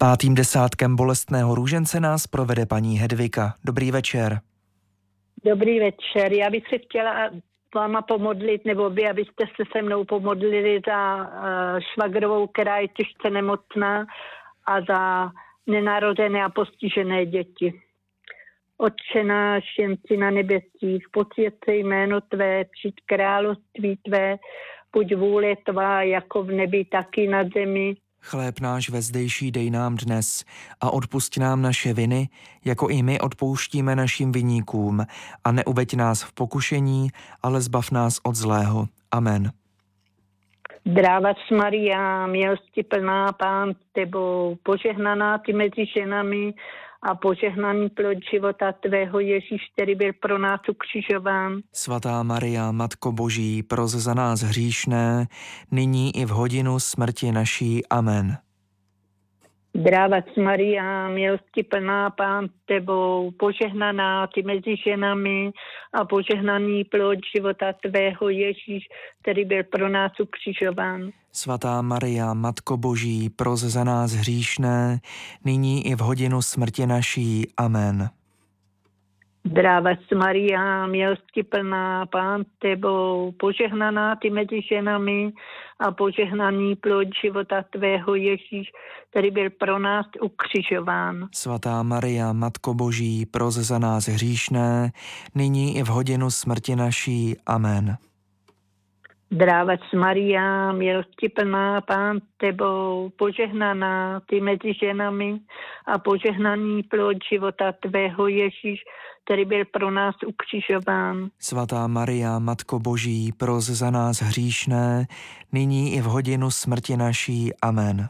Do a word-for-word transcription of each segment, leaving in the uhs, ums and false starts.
Pátým desátkem bolestného růžence nás provede paní Hedvika. Dobrý večer. Dobrý večer. Já bych se chtěla váma pomodlit, nebo vy, abyste se se mnou pomodlili za uh, švagrovou, která je těžce nemocná, a za nenarozené a postižené děti. Otče náš, jen si na nebesích, posvěť se jméno Tvé, přijď království Tvé, buď vůle Tvá, jako v nebi, tak i na zemi. Chléb náš vezdejší dej nám dnes a odpusť nám naše viny, jako i my odpouštíme našim viníkům, a neuveď nás v pokušení, ale zbav nás od zlého. Amen. Zdrávač Maria, milosti plná, Pán s Tebou, požehnaná Ty mezi ženami a požehnaný plod života Tvého, Ježíš, který byl pro nás ukřižován. Svatá Maria, Matko Boží, pros za nás hříšné, nyní i v hodinu smrti naší. Amen. Zdrávač Maria, milosti plná, Pán s Tebou, požehnaná Ty mezi ženami a požehnaný plod života Tvého, Ježíš, který byl pro nás ukřižován. Svatá Maria, Matko Boží, pros za nás hříšné, nyní i v hodinu smrti naší. Amen. Zdrávač Maria, milosti plná, Pán s Tebou, požehnaná Ty mezi ženami a požehnaný plod života Tvého, Ježíš, který byl pro nás ukřižován. Svatá Maria, Matko Boží, pros za nás hříšné, nyní i v hodinu smrti naší. Amen. Zdrávač Maria, milosti plná, Pán s Tebou, požehnaná Ty mezi ženami a požehnaný plod života Tvého, Ježíš, který byl pro nás ukřižován. Svatá Maria, Matko Boží, pros za nás hříšné, nyní i v hodinu smrti naší. Amen.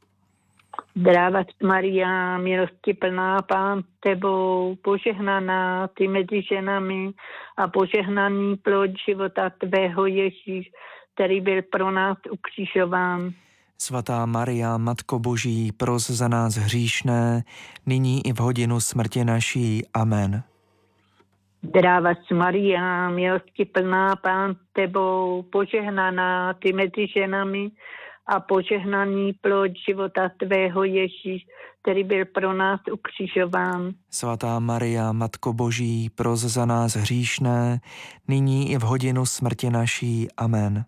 Zdrávač Maria, milosti plná, Pán s Tebou, požehnaná Ty mezi ženami a požehnaný plod života Tvého, Ježíš, který byl pro nás ukřižován. Svatá Maria, Matko Boží, pros za nás hříšné, nyní i v hodinu smrti naší. Amen. Zdrávač Maria, milosti plná, Pán s Tebou, požehnaná Ty mezi ženami a požehnaný plod života Tvého, Ježíš, který byl pro nás ukřižován. Svatá Maria, Matko Boží, pros za nás hříšné, nyní i v hodinu smrti naší. Amen.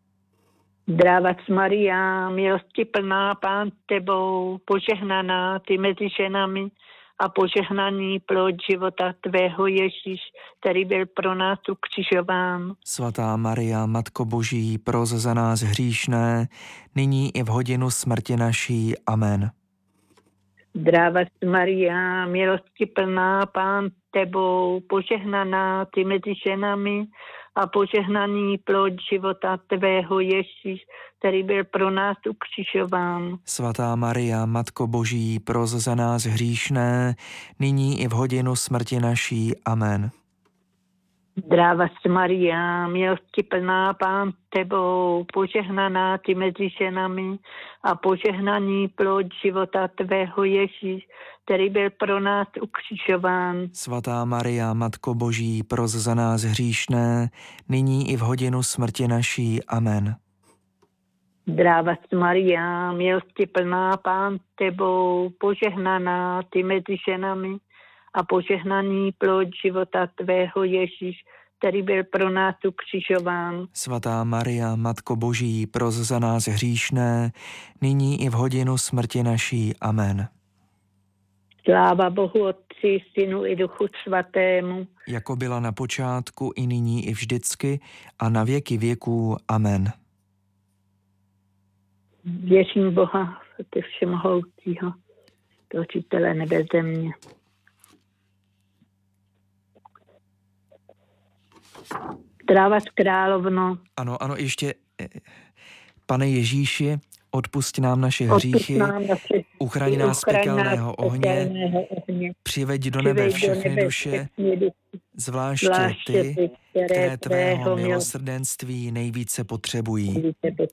Zdrávač Maria, milosti plná, Pán s Tebou, požehnaná Ty mezi ženami a požehnaný plod života Tvého, Ježíš, který byl pro nás ukřižován. Svatá Maria, Matko Boží, pros za nás hříšné, nyní i v hodinu smrti naší. Amen. Zdrávač Maria, milosti plná, Pán s Tebou, požehnaná Ty mezi ženami a požehnaný plod života Tvého, Ježíš, který byl pro nás ukřižován. Svatá Maria, Matko Boží, pros za nás hříšné, nyní i v hodinu smrti naší. Amen. Zdrávač Maria, milosti plná, Pán s Tebou, požehnaná Ty mezi ženami a požehnaný plod života Tvého, Ježíš, který byl pro nás ukřižován. Svatá Maria, Matko Boží, pros za nás hříšné, nyní i v hodinu smrti naší. Amen. Zdrávač Maria, milosti plná, Pán s Tebou, požehnaná Ty mezi ženami a požehnaný plod života Tvého, Ježíš, který byl pro nás ukřižován. Svatá Maria, Matko Boží, pros za nás hříšné, nyní i v hodinu smrti naší. Amen. Sláva Bohu Otci, Synu i Duchu Svatému. Jako byla na počátku, i nyní, i vždycky, a na věky věků. Amen. Věřím Boha, Ty všemohoucího, Tvořitele nebe země. Zdrávač královno. Ano, ano, ještě, Pane Ježíši, odpusť nám naše hříchy, uchraň nás z pekelného ohně, přiveď do nebe všechny duše, zvláště ty, které Tvého milosrdenství nejvíce potřebují.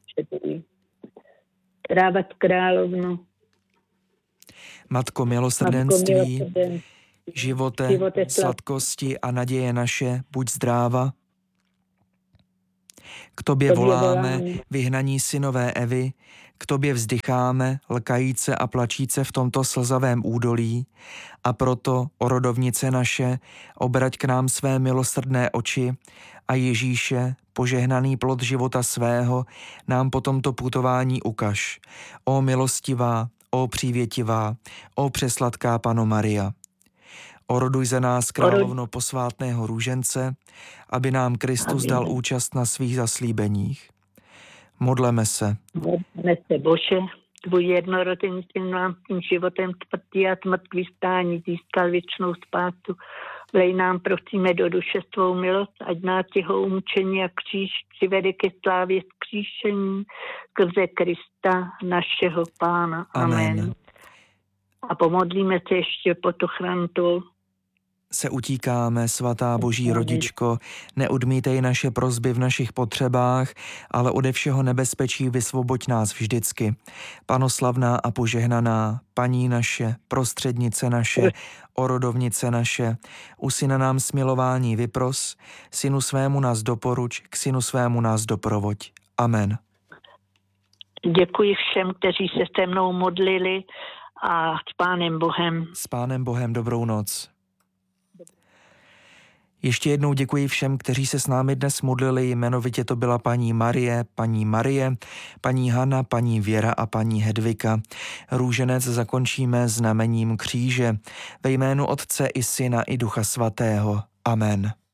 Zdrávač královno. Matko milosrdenství, živote, sladkosti a naděje naše, buď zdráva. K Tobě voláme, vyhnaní synové Evy, K tobě vzdycháme, lkajíce a plačíce v tomto slzavém údolí, a proto, o rodovnice naše, obrať k nám své milosrdné oči a Ježíše, požehnaný plod života svého, nám po tomto putování ukaž. Ó milostivá, ó přívětivá, ó přesladká Panno Maria. Oroduj za nás, královno posvátného růžence, aby nám Kristus dal účast na svých zaslíbeních. Modleme se. Modleme se, Bože, tvůj jednorozený syn nám tím životem smrti a smrtvý stání získal věčnou spásu. Vlej nám, prosíme, do duše svou milost, ať nás jeho umučení a kříž přivede ke slávě vzkříšení skrze Krista, našeho Pána. Amen. Amen. A pomodlíme se ještě pod ochrantou. Se utíkáme, svatá Boží rodičko, neodmítej naše prosby v našich potřebách, ale ode všeho nebezpečí vysvoboď nás vždycky. Panoslavná a požehnaná, paní naše, prostřednice naše, orodovnice naše, u syna nám smilování vypros, synu svému nás doporuč, k synu svému nás doprovoď. Amen. Děkuji všem, kteří se se mnou modlili, a s Pánem Bohem. S Pánem Bohem, dobrou noc. Ještě jednou děkuji všem, kteří se s námi dnes modlili, jmenovitě to byla paní Marie, paní Marie, paní Hana, paní Věra a paní Hedvika. Růženec zakončíme znamením kříže. Ve jménu Otce i Syna i Ducha Svatého. Amen.